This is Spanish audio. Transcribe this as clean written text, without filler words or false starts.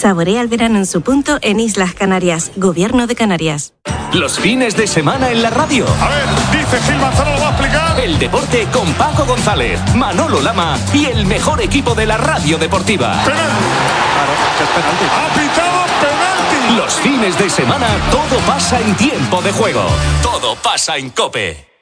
Saborea el verano en su punto en Islas Canarias. Gobierno de Canarias. Los fines de semana en la radio. A ver, dice Gil Manzano, lo va a explicar. El deporte con Paco González, Manolo Lama y el mejor equipo de la radio deportiva. Penalti. Claro, que es penalti. Ha pitado penalti. Los fines de semana todo pasa en tiempo de juego. Todo pasa en COPE.